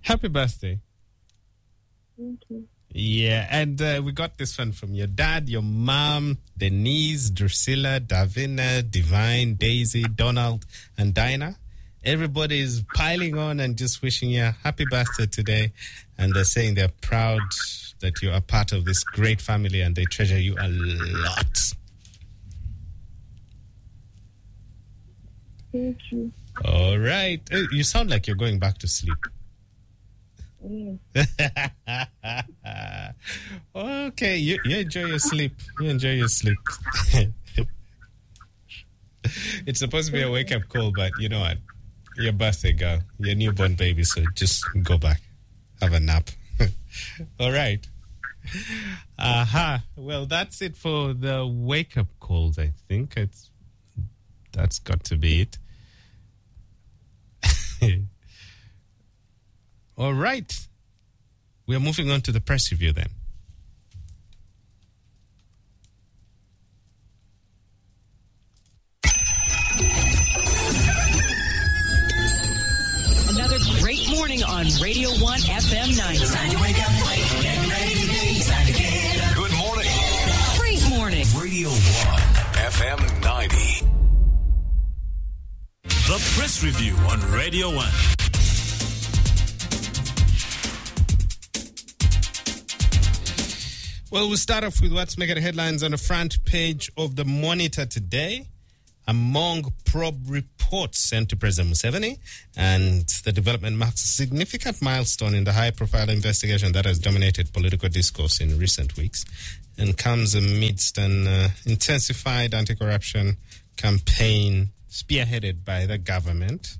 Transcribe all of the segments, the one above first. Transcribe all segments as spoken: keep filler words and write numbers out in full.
Happy birthday. Thank you. Yeah, and uh, we got this one from your dad, your mom, Denise, Drusilla, Davina, Divine, Daisy, Donald, and Dinah. Everybody is piling on and just wishing you a happy birthday today. And they're saying they're proud that you are part of this great family and they treasure you a lot. Thank you. All right. Uh, You sound like you're going back to sleep. Mm. Okay, you, you enjoy your sleep. You enjoy your sleep. It's supposed to be a wake-up call, but you know what? Your birthday girl, your newborn baby, so just go back. Have a nap. All right. Aha. Well, that's it for the wake-up calls, I think. It's That's got to be it. All right. We are moving on to the press review then. Another great morning on Radio one F M ninety. Good morning. Great morning. Radio one F M ninety. The Press Review on Radio one. Well, we'll start off with what's making headlines on the front page of the Monitor today. Among probe reports sent to President Museveni, and the development marks a significant milestone in the high-profile investigation that has dominated political discourse in recent weeks and comes amidst an uh, intensified anti-corruption campaign spearheaded by the government.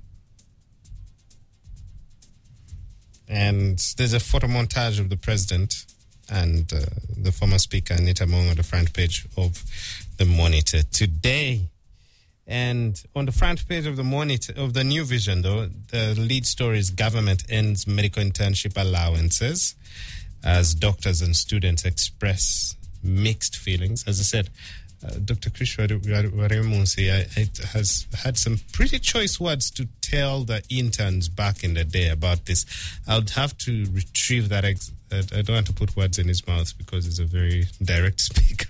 And there's a photo montage of the president and uh, the former speaker, Anita Mong, on the front page of the Monitor today. And on the front page of the Monitor, of the New Vision, though, the lead story is government ends medical internship allowances as doctors and students express mixed feelings. As I said, uh, Doctor Krish Warimunsi has had some pretty choice words to tell the interns back in the day about this. I would have to retrieve that. Ex- I don't want to put words in his mouth because he's a very direct speaker.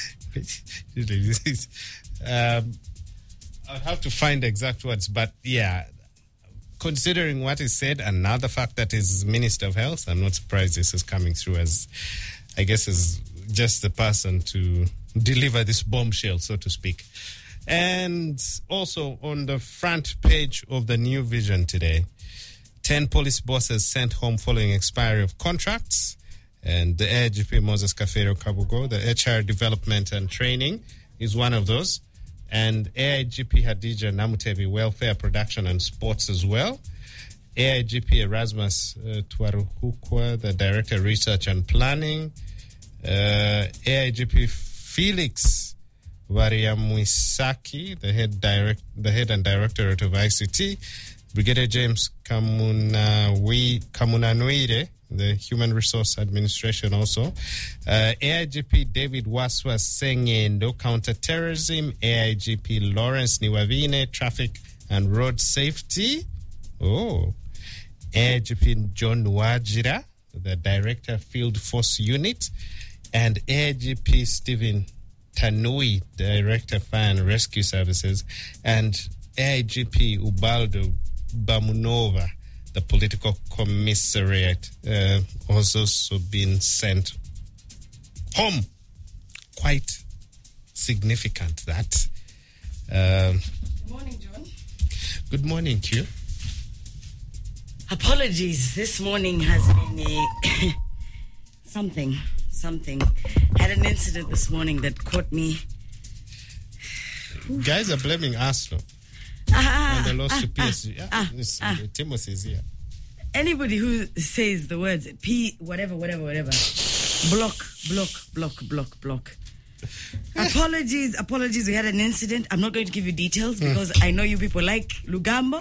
um, I'll have to find exact words, but yeah, considering what he said and now the fact that he's Minister of Health, I'm not surprised this is coming through as, I guess, as just the person to deliver this bombshell, so to speak. And also on the front page of the New Vision today, ten police bosses sent home following expiry of contracts. And the A I G P Moses Kafero Kabugo, the H R development and training, is one of those. And A I G P Hadija Namutebi, welfare, production, and sports as well. A I G P Erasmus uh, Twaruhukwa, the director of research and planning. Uh, A I G P Felix Wariamuisaki, the head direct, the head and directorate of I C T. Brigadier James Kamunawi, Kamunanuire, the Human Resource Administration also. Uh, A I G P David Waswa Sengendo, Counterterrorism. A I G P Lawrence Niwavine, Traffic and Road Safety. Oh. A I G P John Wajira, the Director, Field Force Unit. And A I G P Stephen Tanui, Director, Fire and Rescue Services. And A I G P Ubaldo Bamunova, the Political Commissariat, uh, also so been sent home. Quite significant, that. Um, Good morning, John. Good morning, Q. Apologies. This morning has been a something, something. Had an incident this morning that caught me. Guys are blaming us, though. Ah, and the loss ah, to P S G. ah, Yeah, ah, this, ah. uh, Timothy is here. Anybody who says the words P, whatever, whatever, whatever, block, block, block, block, block. Apologies, apologies. We had an incident. I'm not going to give you details because I know you people like Lugambo.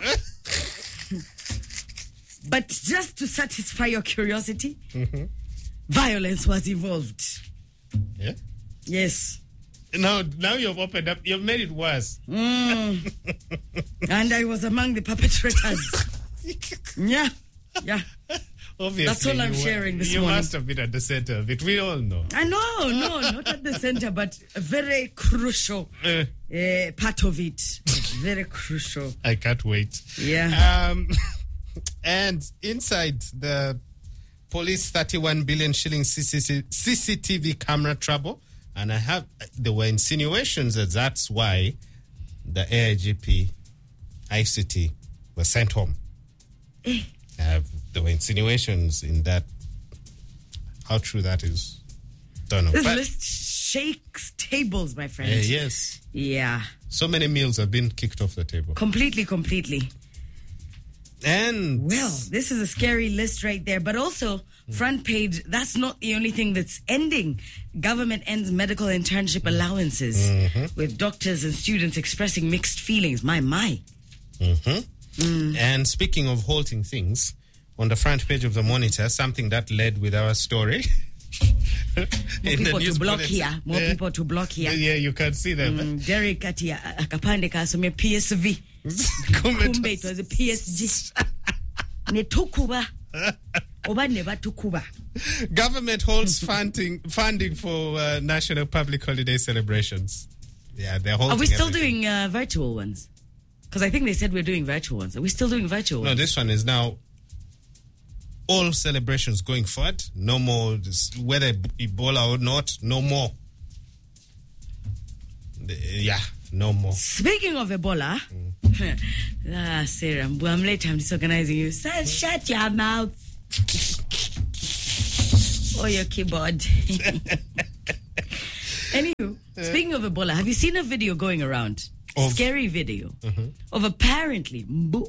But just to satisfy your curiosity, Mm-hmm. violence was involved. Yeah. Yes. Now, now you've opened up. You've made it worse. Mm. And I was among the perpetrators. Yeah, yeah. Obviously, That's all I'm you were- sharing this you morning. must have been at the center of it. We all know. I know, no, not at the center, but a very crucial Uh, uh, part of it. Very crucial. I can't wait. Yeah. Um, and inside the police thirty-one billion shilling C C T V camera trouble, and I have there were insinuations that that's why the A I G P I C T was sent home. Eh. Uh, there were insinuations in that. How true that is, don't know. This But, list shakes tables, my friend. uh, yes, Yeah. so many meals have been kicked off the table. Completely, completely. And Well, this is a scary list right there. But also, front page, that's not the only thing that's ending. Government ends medical internship allowances with doctors and students expressing mixed feelings. My, my. And speaking of halting things, on the front page of the Monitor, something that led with our story. More In the people news to block bulletin. here. More Yeah. people to block here. Yeah, you can see them. Mm, Derek ati a- akapande kasome P S V. Kumbe it was a P S G. Ne tukuba. Oba neba tukuba. Government holds funding funding for uh, national public holiday celebrations. Yeah, they're holding. Are we still everything. doing uh, virtual ones? Because I think they said we're doing virtual ones. Are we still doing virtual No, ones? this one is now all celebrations going forward. No more, this- whether Ebola or not, no more. The- yeah, no more. Speaking of Ebola, ah, Sarah, I'm late. I'm disorganizing you. Sir, shut your mouth. Or your keyboard. Anywho, speaking of Ebola, have you seen a video going around? Of- Scary video of apparently Mbu,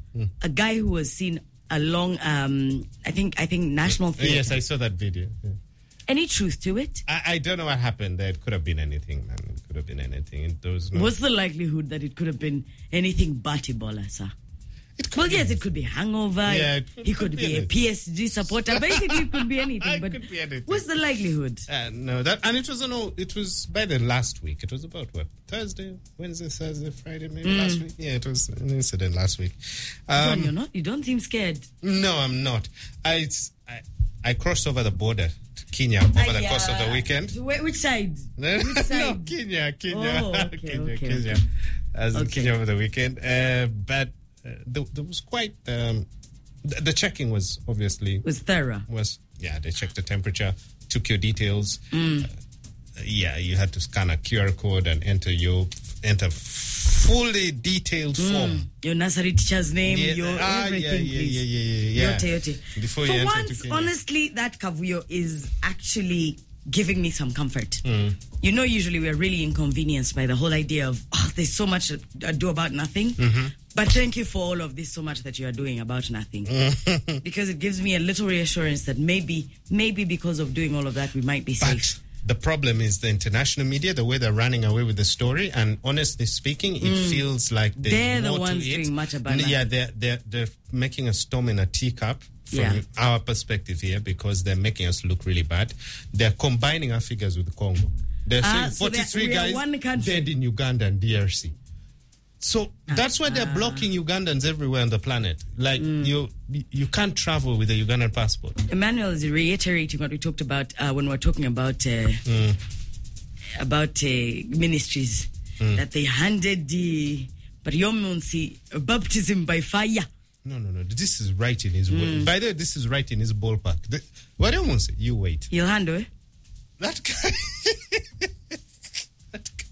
a guy who was seen along, um, I think, I think National Theatre. Yes, I saw that video. Yeah. Any truth to it? I, I don't know what happened there. It could have been anything, man. It could have been anything. It, there was no, What's the likelihood that it could have been anything but Ebola, sir? it could Well, be- yes, it could be hangover. Yeah, it could- he could could be be a anything. P S G supporter. Basically, it could be anything. It But could be anything. what's the likelihood? Uh, no, that and it was no. It was by the last week. It was about what Thursday, Wednesday, Thursday, Friday, maybe last week. Yeah, it was an incident last week. John, Um, you're not. You don't seem scared. no, I'm not. I, it's- I I crossed over the border to Kenya over the course of the weekend. Wh- Which side? No, Which side? Kenya, Kenya, Oh, okay, Kenya, okay, Kenya. okay. I was in Okay. Kenya over the weekend, uh, but uh, there, there was quite. Um, the, the checking was obviously It was thorough. was yeah. They checked the temperature, took your details. Mm. Uh, yeah, you had to scan a Q R code and enter your enter fully detailed form. Your nursery teacher's name, Yeah, your ah, everything, yeah, yeah, please. yeah, yeah, yeah, yeah. Yote, yote. Before For you enter to once, Kenya. honestly, that kavuyo is actually giving me some comfort. Mm. You know, usually we're really inconvenienced by the whole idea of, oh, there's so much I do about nothing. Mm-hmm. But thank you for all of this so much that you are doing about nothing. Because it gives me a little reassurance that maybe, maybe because of doing all of that, we might be safe. But the problem is the international media, the way they're running away with the story, and honestly speaking, it feels like there's They're the more ones to it. doing much about Yeah, nothing. they're, they're, they're making a storm in a teacup from Yeah. our perspective here because they're making us look really bad. They're combining our figures with Congo. They're Ah, saying so they're- forty-three we are guys one country. dead in Uganda and D R C. So that's why they're blocking Ugandans everywhere on the planet. Like, you you can't travel with a Ugandan passport. Emmanuel is reiterating what we talked about uh, when we were talking about uh, about uh, ministries that they handed the Baryomunsi baptism by fire. No, no, no. This is right in his. By the way, this is right in his ballpark. The, what do you want to say? You wait. He'll handle it. That guy. that guy.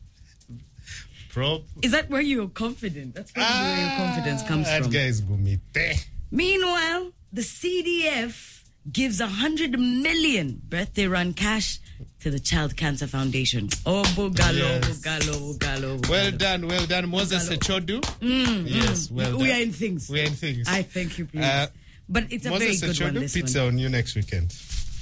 Prop. Is that where you're confident? That's probably where your confidence comes That from. guy is gumite. Meanwhile, the C D F gives a hundred million birthday run cash to the Child Cancer Foundation. Oh, Bugalo, Yes. Bugalo, Bugalo, Bugalo. Well done, well done, Moses Sechodu. Yes, well done. We are in things. We are in things. I thank you, please. Uh, but it's a Moses very good one, Sechodu, this pizza one. on you next weekend.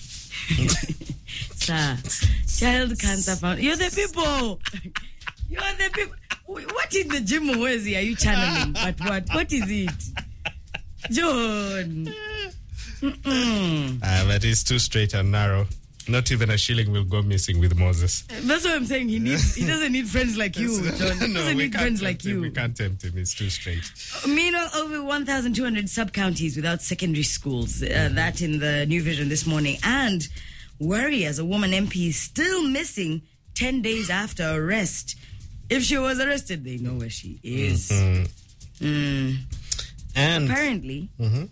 Sir, Child Cancer Foundation. You're the people. You're the people. What in the gym Mwezi are you channeling? But what? What is it? John. Mm-mm. Ah, but it's too straight and narrow. Not even a shilling will go missing with Moses. That's what I'm saying. He needs. He doesn't need friends like you, John. He no, doesn't we need can't friends tempt like him. you. We can't tempt him. It's too straight. Meanwhile, over one thousand two hundred sub-counties without secondary schools. Uh, mm-hmm. That in the New Vision this morning. And worry as a woman M P is still missing ten days after arrest. If she was arrested, they know where she is. Mm-hmm. Mm. And apparently, mm-hmm.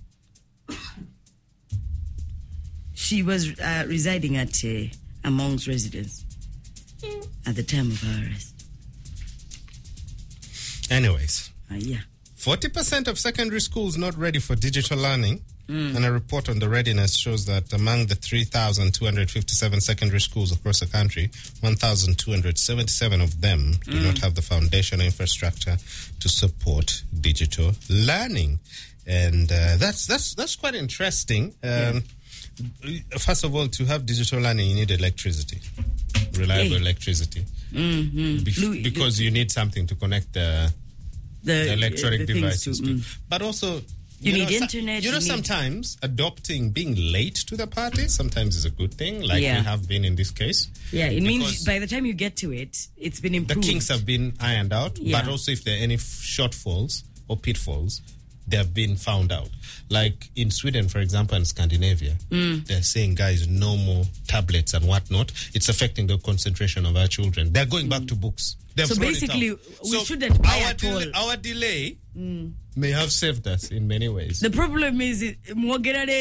she was uh, residing at uh, Among's residence at the time of her arrest. Anyways, uh, yeah, forty percent of secondary schools not ready for digital learning. Mm. And a report on the readiness shows that among the three thousand two hundred fifty-seven secondary schools across the country, one thousand two hundred seventy-seven of them do mm. not have the foundational infrastructure to support digital learning. And uh, that's that's that's quite interesting. Um, yeah. First of all, to have digital learning, you need electricity, reliable hey. electricity, mm-hmm. Be- Blue, because you need something to connect the, the, the electronic uh, the devices to, to. Mm. But also, You, you need know, internet. You know, you sometimes adopting being late to the party sometimes is a good thing, like yeah. we have been in this case. Yeah, it means by the time you get to it, it's been improved. The kinks have been ironed out, yeah. but also if there are any f- shortfalls or pitfalls, they have been found out. Like in Sweden, for example, and Scandinavia, mm. they're saying, guys, no more tablets and whatnot. It's affecting the concentration of our children. They're going mm. back to books. They've so basically, we so shouldn't buy our at del- all. Our delay mm. may have saved us in many ways. The problem is, we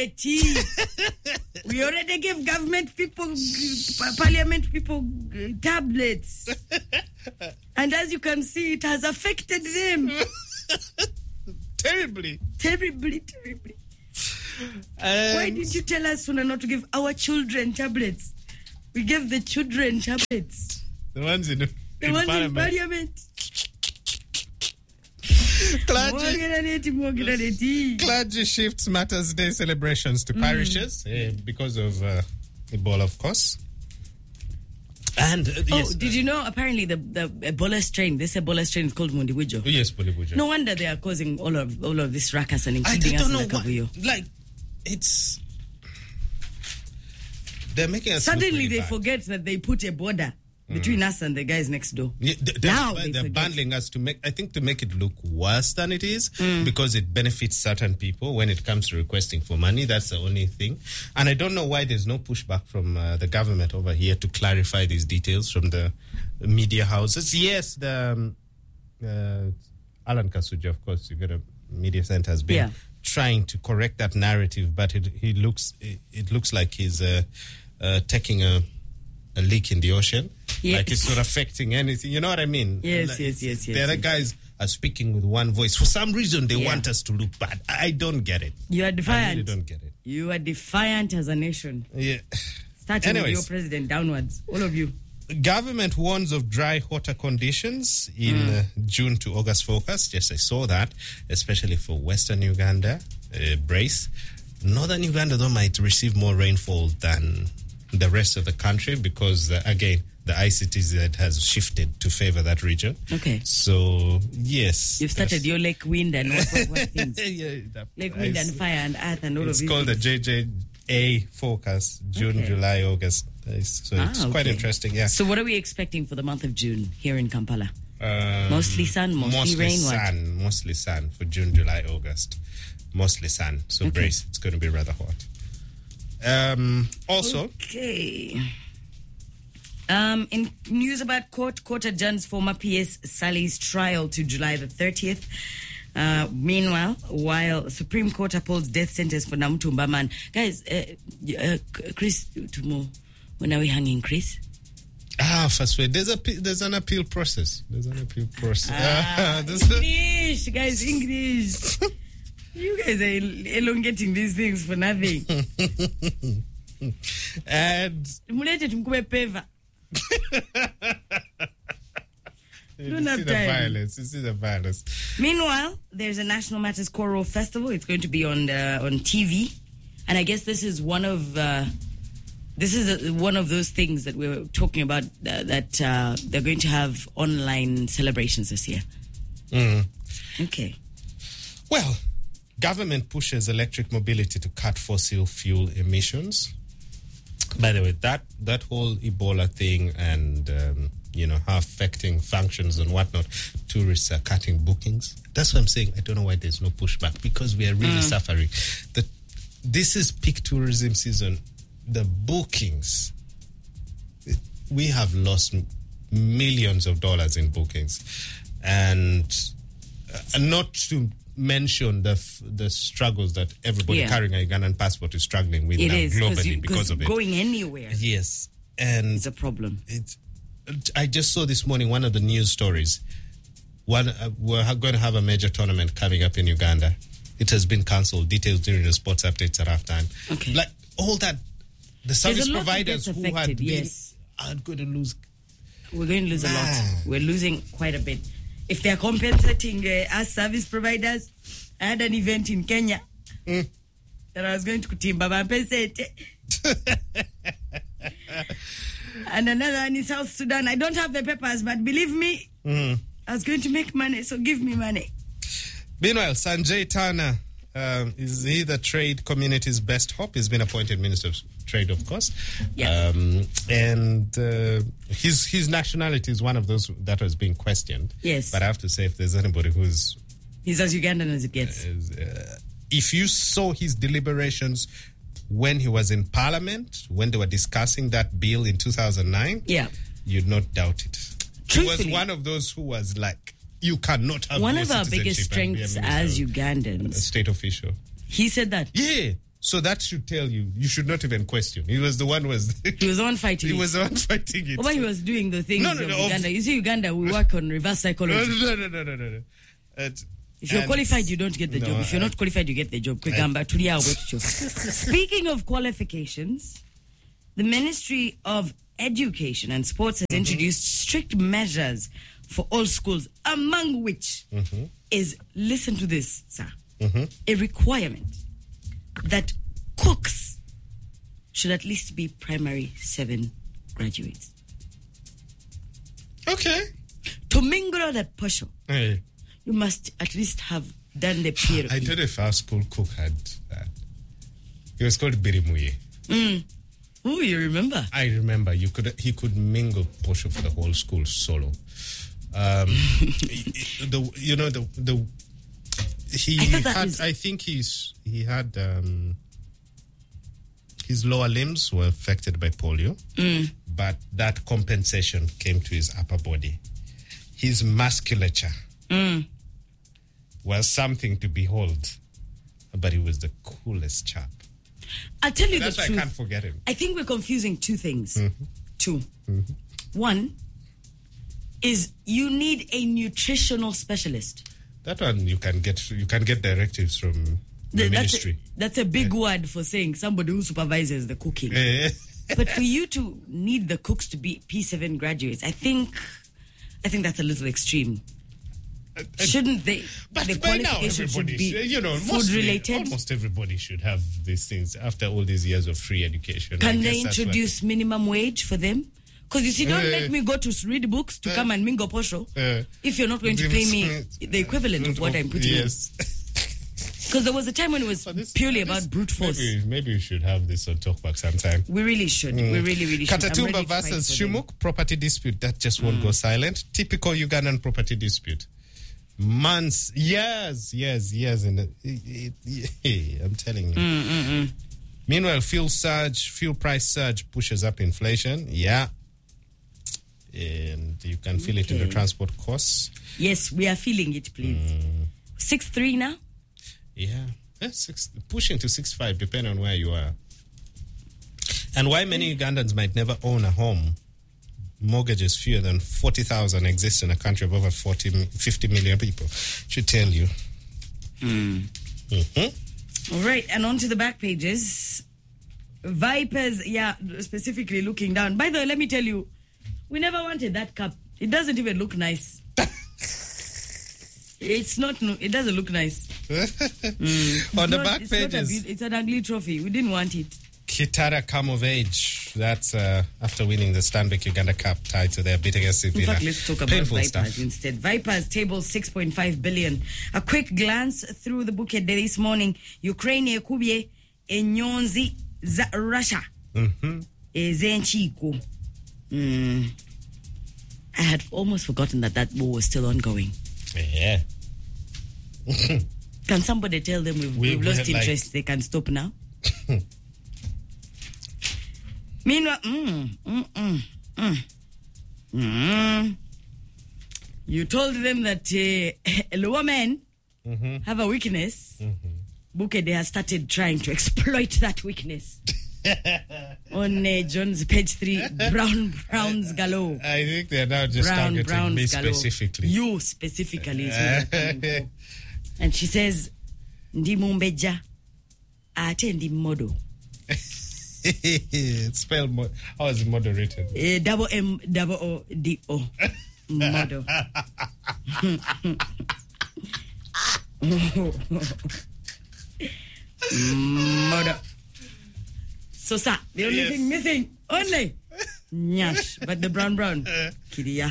already give government people, parliament people uh, tablets. And as you can see, it has affected them. Terribly. Terribly, terribly. Um, Why did you tell us Suna, not to give our children tablets? We gave the children tablets. The ones in, the the in ones parliament. in parliament. Clergy, clergy shifts Matters Day celebrations to mm. parishes uh, because of uh, Ebola, of course. And uh, oh, yes, did you know? Apparently, the the Ebola strain, this Ebola strain is called Mundibujo. Oh, yes, Mundibujo. No wonder they are causing all of all of this ruckus and I including don't us know in the Kavuyo. why, like it's they're making us suddenly look really they bad. forget that they put a border between us and the guys next door. Yeah, they, they're, now they're, they they're forget. bundling us to make, I think, to make it look worse than it is Mm. because it benefits certain people when it comes to requesting for money. That's the only thing. And I don't know why there's no pushback from uh, the government over here to clarify these details from the media houses. Yes, the um, uh, Alan Kasuja, of course, you got a media center, has been Yeah. trying to correct that narrative, but it he looks it, it looks like he's uh, uh, taking a a leak in the ocean. Yes. Like it's not affecting anything. You know what I mean? Yes, Like, yes, yes, yes, The other yes. guys are speaking with one voice. For some reason, they Yeah. want us to look bad. I I don't get it. You are I defiant. really don't get it. You are defiant as a nation. Yeah. Starting Anyways. with your president downwards. All of you. Government warns of dry, hotter conditions in Mm. uh, June to August forecast. Yes, I saw that, especially for Western Uganda. Uh, brace. Northern Uganda, though, might receive more rainfall than the rest of the country because, uh, again, the I C T Z has shifted to favor that region. Okay. So, yes. You've started there's- your lake wind and what, what, what things? yeah, that- Lake I wind and see. fire and earth and all It's of these called the things. J J A forecast, June, Okay. July, August. Uh, So Ah, it's quite okay. interesting, yeah. So what are we expecting for the month of June here in Kampala? Um, Mostly sun, mostly rain, what? sun, mostly sun for June, July, August. Mostly sun. So Okay. brace. It's going to be rather hot. Um, also, Okay. Um, in news about court, court adjourns former P S Sally's trial to July the thirtieth. Uh, meanwhile, while Supreme Court upholds death sentence for Namutumba man. Guys, uh, uh, Chris, tomorrow, when are we hanging, Chris? ah, first wait, there's a pe- there's an appeal process. There's an appeal process. Ah, There's a- English, guys, English. You guys are el- elongating these things for nothing. and Mulete tumkube peva. you Don't have see the time. violence. You see the violence. Meanwhile, there's a National Matters Choral Festival. It's going to be on uh, on T V, and I guess this is one of uh, this is a, one of those things that we were talking about uh, that uh, they're going to have online celebrations this year. Mm. Okay. Well, government pushes electric mobility to cut fossil fuel emissions. By the way, that, that whole Ebola thing and, um, you know, how affecting functions and whatnot, tourists are cutting bookings. That's what I'm saying. I don't know why there's no pushback, because we are really mm. suffering. The, this is peak tourism season. The bookings, we have lost millions of dollars in bookings. And, uh, and not to mention the f- the struggles that everybody yeah. carrying a Ugandan passport is struggling with it now is, globally you, because of it. Going anywhere. Yes. And it's a problem. It's, I just saw this morning one of the news stories. One, uh, we're going to have a major tournament coming up in Uganda. It has been cancelled. Details during the sports updates at halftime. Okay. Like all that, the service providers who had been yes. are going to lose. We're going to lose Man. a lot. We're losing quite a bit. If they're compensating uh, us service providers, I had an event in Kenya mm. that I was going to Kutimba Mampesete. And another one in South Sudan. I don't have the papers, but believe me, mm. I was going to make money, so give me money. Meanwhile, Sanjay Tana, um, is he the trade community's best hope? He's been appointed Minister of Trade, of course. Yeah. Um, and uh, his his nationality is one of those that was being questioned. Yes. But I have to say, if there's anybody who's... He's as Ugandan as it gets. Uh, if you saw his deliberations when he was in Parliament, when they were discussing that bill in two thousand nine, yeah, you'd not doubt it. Truthfully, he was one of those who was like, you cannot have one of our biggest strengths as Ugandans. A state official. He said that. Yeah. So that should tell you, you should not even question. He was the one who was... He was the one fighting He it. was the one fighting it. Oh, but he was doing the things no, no, of no, Uganda. You see, Uganda, we work on reverse psychology. No, no, no, no, no, no. Uh, if you're qualified, you don't get the no, job. If you're not qualified, you get the job. Speaking of qualifications, the Ministry of Education and Sports has mm-hmm. introduced strict measures for all schools, among which mm-hmm. is, listen to this, sir, mm-hmm. a requirement that cooks should at least be primary seven graduates. Okay. To mingle that portion, hey. you must at least have done the P R P. I don't know if our school cook had that. He was called Birimuye. Mm. Oh, you remember? I remember. You could he could mingle portion for the whole school solo. Um, the you know the the he I had was... I think he's he had um, his lower limbs were affected by polio, mm. but that compensation came to his upper body. His musculature mm. was something to behold, but he was the coolest chap. I'll tell you That's the why truth. I can't forget him. I think we're confusing two things. Mm-hmm. Two. Mm-hmm. One is you need a nutritional specialist. That one you can get. You can get directives from the, the that's ministry. A, that's a big yeah. word for saying somebody who supervises the cooking. Yeah. But for you to need the cooks to be P seven graduates, I think, I think that's a little extreme. Uh, Shouldn't they? But the by now, qualification should everybody, be should, you know, food mostly, related. Almost everybody should have these things after all these years of free education. Can they introduce minimum wage for them? Because you see, don't uh, make me go to read books to uh, come and mingle posho uh, if you're not going to pay me the equivalent of what I'm putting yes. in. Because there was a time when it was this, purely this, about brute force. Maybe, maybe we should have this on Talkback sometime. We really should. Mm. We really, really should. Katatumba versus Shumuk, property dispute. That just won't mm. go silent. Typical Ugandan property dispute. Months, years, years, years. In the, it, it, it, I'm telling you. Mm, mm, mm. Meanwhile, fuel surge, fuel price surge pushes up inflation. Yeah. And you can feel okay. it in the transport costs. Yes, we are feeling it, please. Mm. six three now? Yeah. yeah six, pushing to six five, depending on where you are. And why many Ugandans might never own a home. Mortgages fewer than forty thousand exist in a country of over forty, fifty million people. Should tell you. Mm. Mm-hmm. All right, and on to the back pages. Vipers, yeah, specifically looking down. By the way, let me tell you, we never wanted that cup. It doesn't even look nice. It's not, it doesn't look nice. mm. On the not, back it's pages. Not a, it's an ugly trophy. We didn't want it. Kitara come of age. That's uh, after winning the Stanbic Uganda Cup title. They're beating us in In fact, let's talk about Painful Vipers stuff. instead. Vipers table six point five billion. A quick glance through the booklet this morning. Ukraine ekubye enyonzi za Russia. Mm-hmm. Ezenchiko. Mm. I had almost forgotten that that war was still ongoing. Yeah. Can somebody tell them we've, We- we've we lost had, like- interest? They can stop now. Meanwhile, mm, mm, mm, mm, mm. You told them that uh, lower men Mm-hmm. have a weakness. Bukede has started trying to exploit that weakness. On uh, John's page three, brown browns galore. I think they're now just Brown targeting browns me galore. specifically. You specifically. Is what they're coming for. And she says, "Ndi mumbeja, ate ndi modo." Spell mo- how is modo written? Uh, double M, double O, D O. Modo. Modo. So, sir, the only Yes. thing missing, only Nyash, but the brown brown. Kidia.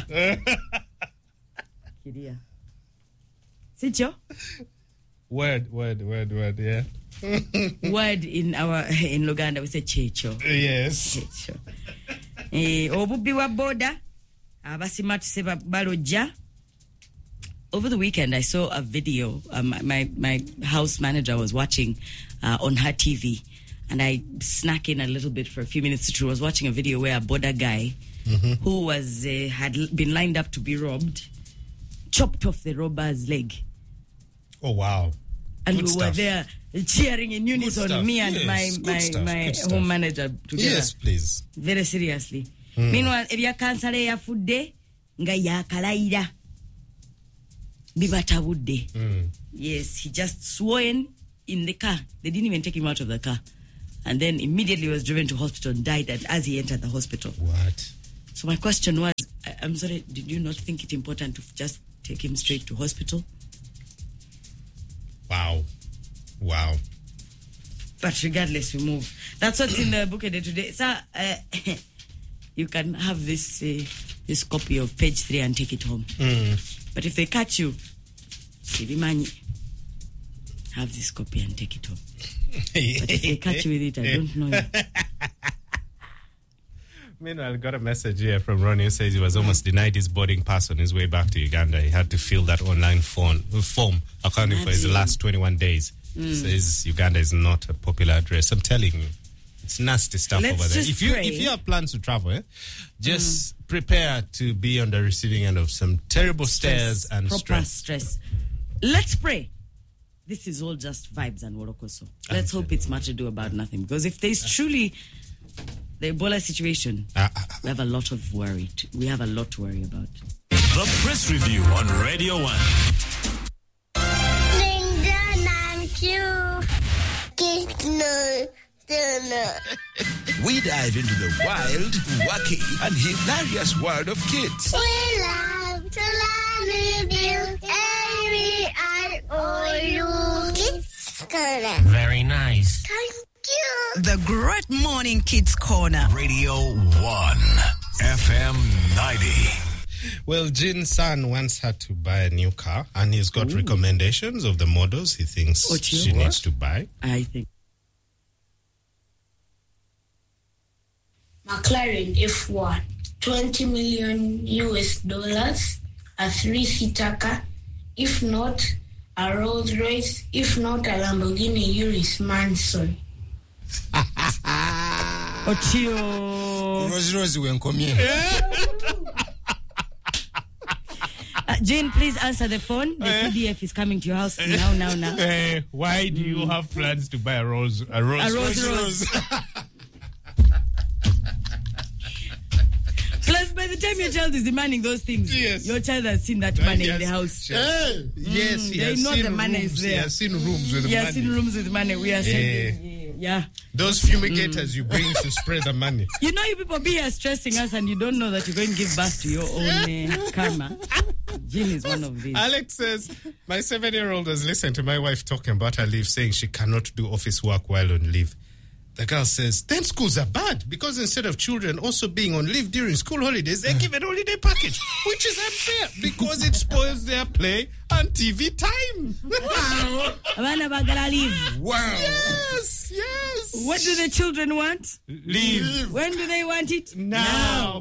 Kidia. Sityo? Word, word, word, word. Yeah. Word in our in Luganda we say checho. Yes. Checho. Eh, obubi wa boda abasima tuseba baloja. Over the weekend, I saw a video. Um, my my house manager was watching uh, on her T V, and I snuck in a little bit for a few minutes. She was watching a video where a border guy Mm-hmm. who was uh, had l- been lined up to be robbed chopped off the robber's leg, Oh wow. and Good we were stuff. there cheering in unison. stuff. Me and Yes, my good my stuff, my good stuff. home manager together. Yes, please. Very seriously. Meanwhile, ebya kansala yafudde nga yakalaira bibatabudde. Mm. Yes, he just sworn in the car. They didn't even take him out of the car. And then immediately was driven to hospital and died and as he entered the hospital. What? So my question was, I- I'm sorry, did you not think it important to f- just take him straight to hospital? Wow. Wow. But regardless, we move. That's what's in the book today. Sir, uh, you can have this uh, this copy of page three and take it home. Mm. But if they catch you, Sibimani, have this copy and take it home. But if they catch you with it, I don't know you. Meanwhile, I got a message here from Ronnie who says he was almost denied his boarding pass on his way back to Uganda. He had to fill that online form, form accounting for his Imagine. last twenty-one days. Says Uganda is not a popular address. I'm telling you, it's nasty stuff Let's over there. just If you pray. if you have plans to travel, eh, just prepare to be on the receiving end of some terrible stares and proper stress. stress. Let's pray. This is all just vibes and wolokoso. Let's hope it's much ado about nothing. Because if there's truly the Ebola situation, Ah, ah, ah. we have a lot of worry. To, we have a lot to worry about. The Press Review on Radio one. We dive into the wild, wacky, and hilarious world of kids. We love to learn with you. Every and all you. Kids Corner. Very nice. Thank you. The Great Morning Kids Corner. Radio one, F M ninety. Well, Jin's son wants her to buy a new car, and he's got recommendations of the models he thinks Oh, dear. she What? needs to buy. I think. McLaren F one, twenty million U S dollars, a three-seater car, if not a Rolls Royce, if not a Lamborghini Urus Manson. Otio. Rose Rose wenkomye. Uh, Jane, please answer the phone. The C D F is coming to your house now, now, now. Eh, why do you have plans to buy a rose? A rose, A Rolls Royce. Plus, by the time your child is demanding those things, Yes. your child has seen that money in the house. Hey, yes, he they has know seen the money rooms. is He there. has seen rooms with He has money. seen rooms with money. We are saying, yeah. Those fumigators you bring to spray the money. You know, you people be here stressing us, and you don't know that you're going to give birth to your own uh, karma. Jean is one of these. Alex says, my seven-year-old has listened to my wife talking about her leave, saying she cannot do office work while on leave. The girl says, then schools are bad because instead of children also being on leave during school holidays, they give an holiday package, which is unfair because it spoils their play and T V time. Wow. Leave. Wow. Yes, yes. What do the children want? Leave. When do they want it? Now.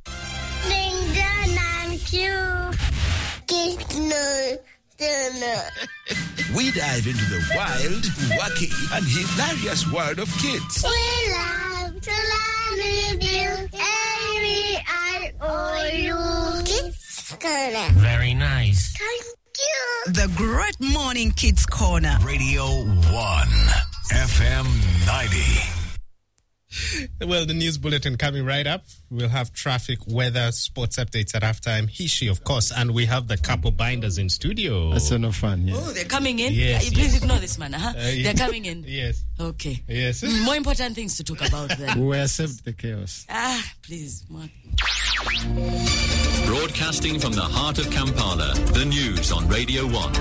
We dive into the wild, wacky, and hilarious world of kids. We love to love with you. Every and all you. Kids Corner. Very nice. Thank you. The Great Morning Kids Corner. Radio one, F M ninety. Well, the news bulletin coming right up. We'll have traffic, weather, sports updates at halftime. He, she, of course. And we have the couple binders in studio. That's so no fun, yeah. Oh, they're coming in? Yes, Uh, Please yes. ignore this man, huh? Uh, yes. They're coming in? Yes. Okay. Yes. More important things to talk about then. We will accept the chaos. Ah, please. More. Broadcasting from the heart of Kampala, the news on Radio one.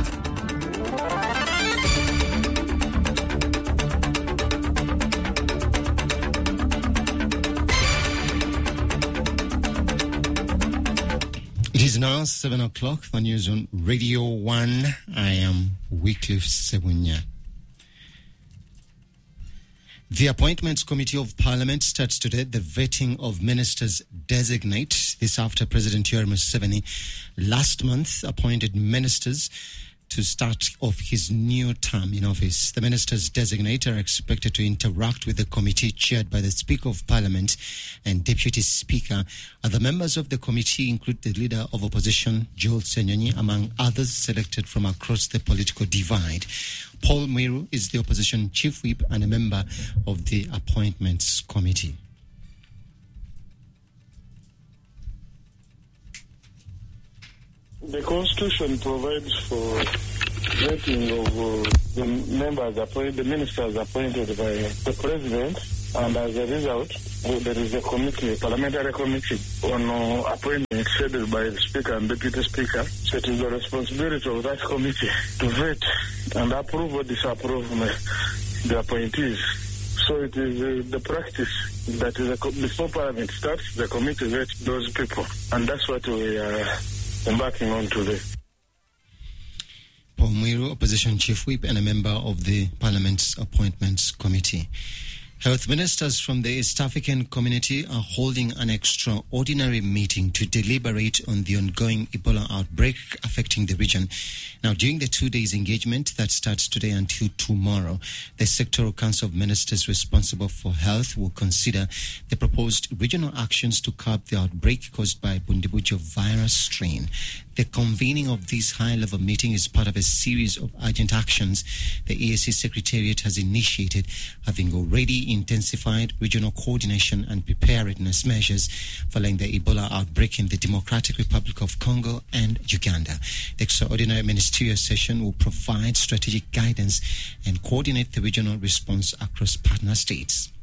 It is now seven o'clock. The news on Radio one. I am Wycliffe Sebunya. The Appointments Committee of Parliament starts today the vetting of ministers designate. This after President Yoweri Museveni last month appointed ministers to start off his new term in office. The ministers designate are expected to interact with the committee chaired by the Speaker of Parliament and Deputy Speaker. Other members of the committee include the Leader of Opposition, Joel Senyonyi, among others selected from across the political divide. Paul Mwiru is the Opposition Chief Whip and a member of the Appointments Committee. The Constitution provides for vetting of uh, the members appointed, the ministers appointed by the President, and as a result, well, there is a committee, a parliamentary committee on uh, appointment scheduled by the Speaker and Deputy Speaker. So it is the responsibility of that committee to vet and approve or disapprove the appointees. So it is uh, the practice that is a, before Parliament starts, the committee vets those people, and that's what we are embarking on today. Paul Mwiru, Opposition Chief Whip and a member of the Parliament's Appointments Committee. Health ministers from the East African community are holding an extraordinary meeting to deliberate on the ongoing Ebola outbreak affecting the region. Now, during the two days engagement that starts today until tomorrow, the Sectoral Council of Ministers responsible for health will consider the proposed regional actions to curb the outbreak caused by Bundibujo virus strain. The convening of this high-level meeting is part of a series of urgent actions the E A C Secretariat has initiated, having already intensified regional coordination and preparedness measures following the Ebola outbreak in the Democratic Republic of Congo and Uganda. The extraordinary ministerial session will provide strategic guidance and coordinate the regional response across partner states.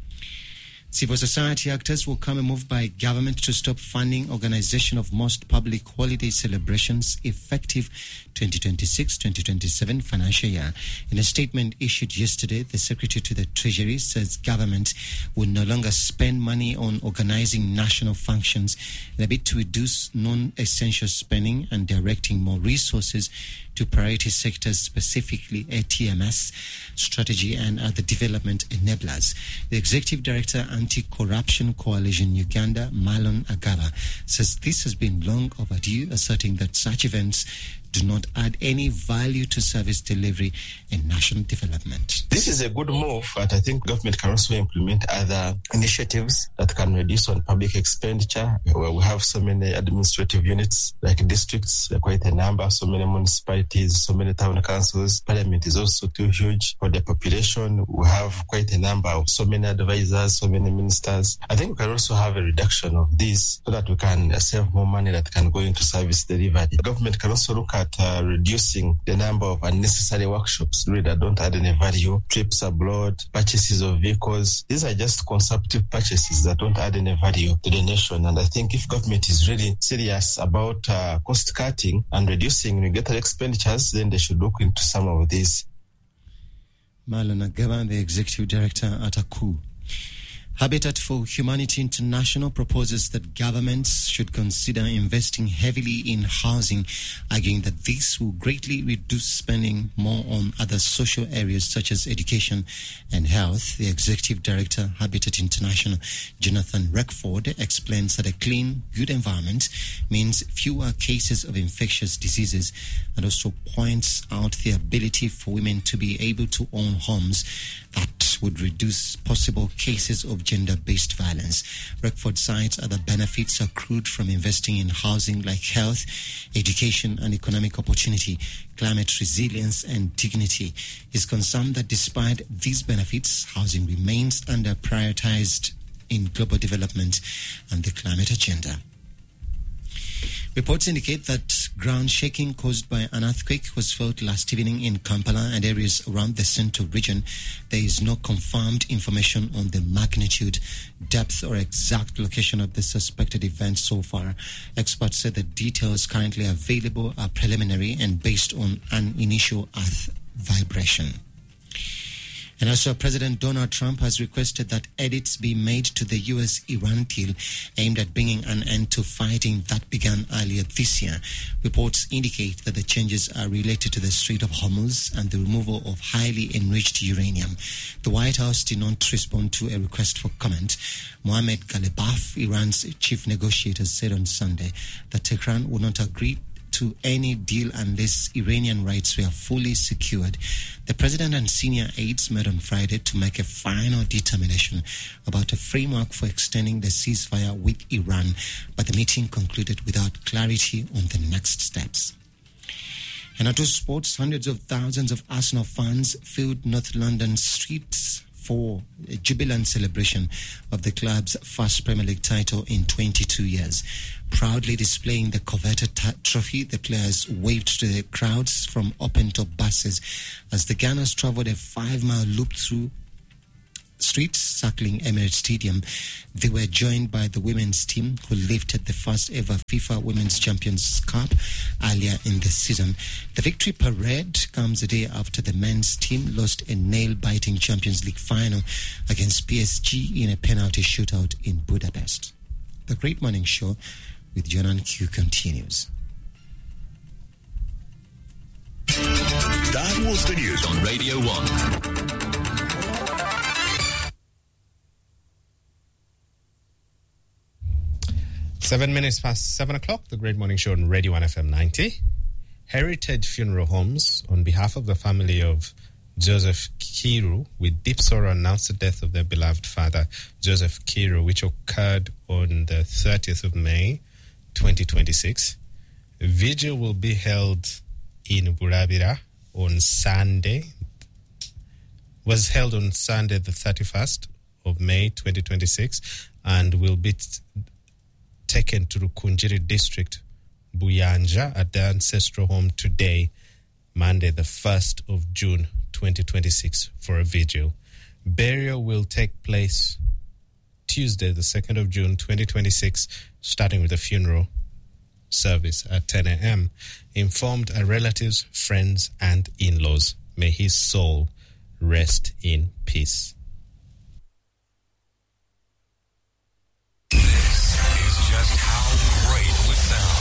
Civil society actors will come a move by government to stop funding organization of most public holiday celebrations effective twenty twenty-six twenty twenty-seven financial year. In a statement issued yesterday, the Secretary to the Treasury says government will no longer spend money on organizing national functions in a bid to reduce non-essential spending and directing more resources to priority sectors, specifically A T M S, strategy and other development enablers. The Executive Director, Anti-Corruption Coalition Uganda, Marlon Agaba, says this has been long overdue, asserting that such events do not add any value to service delivery and national development. This is a good move, but I think government can also implement other initiatives that can reduce on public expenditure, where we have so many administrative units, like districts, quite a number, so many municipalities, so many town councils. Parliament is also too huge for the population. We have quite a number of so many advisors, so many ministers. I think we can also have a reduction of this so that we can save more money that can go into service delivery. The government can also look at uh, reducing the number of unnecessary workshops really that don't add any value, trips abroad, purchases of vehicles. These are just consumptive purchases that don't add any value to the nation. And I think if government is really serious about uh, cost cutting and reducing regulatory expenditures, then they should look into some of these. Marlon Agaba, the Executive Director at A C U. Habitat for Humanity International proposes that governments should consider investing heavily in housing, arguing that this will greatly reduce spending more on other social areas such as education and health. The Executive Director, Habitat International, Jonathan Reckford, explains that a clean, good environment means fewer cases of infectious diseases, and also points out the ability for women to be able to own homes that would reduce possible cases of gender-based violence. Reckford cites other benefits accrued from investing in housing like health, education and economic opportunity, climate resilience and dignity. He's concerned that despite these benefits, housing remains under-prioritized in global development and the climate agenda. Reports indicate that ground shaking caused by an earthquake was felt last evening in Kampala and areas around the central region. There is no confirmed information on the magnitude, depth, or exact location of the suspected event so far. Experts say the details currently available are preliminary and based on an initial earth vibration. And also, President Donald Trump has requested that edits be made to the U S Iran deal aimed at bringing an end to fighting that began earlier this year. Reports indicate that the changes are related to the Strait of Hormuz and the removal of highly enriched uranium. The White House did not respond to a request for comment. Mohammad Ghalibaf, Iran's chief negotiator, said on Sunday that Tehran would not agree to any deal unless Iranian rights were fully secured. The president and senior aides met on Friday to make a final determination about a framework for extending the ceasefire with Iran, but the meeting concluded without clarity on the next steps. And to sports, hundreds of thousands of Arsenal fans filled North London streets for a jubilant celebration of the club's first Premier League title in twenty-two years. Proudly displaying the coveted t- trophy, the players waved to the crowds from open-top buses as the Gunners travelled a five-mile loop through streets circling Emirates Stadium. They were joined by the women's team, who lifted the first ever FIFA Women's Champions Cup earlier in the season. The victory parade comes a day after the men's team lost a nail-biting Champions League final against P S G in a penalty shootout in Budapest. The Great Morning Show with Jonan Q continues. That was the news on Radio one. Seven minutes past seven o'clock, the Great Morning Show on Radio one F M ninety. Heritage Funeral Homes, on behalf of the family of Joseph Kiru, with deep sorrow announced the death of their beloved father, Joseph Kiru, which occurred on the thirtieth of May, twenty twenty-six. A vigil will be held in Burabira on Sunday, was held on Sunday, the thirty-first of May, twenty twenty-six, and will be t- taken to Rukunjiri district, Buyanja, at the ancestral home today, Monday, the first of June, twenty twenty-six, for a vigil. Burial will take place Tuesday, the second of June, twenty twenty-six, starting with a funeral service at ten a.m. Informed are relatives, friends, and in-laws. May his soul rest in peace.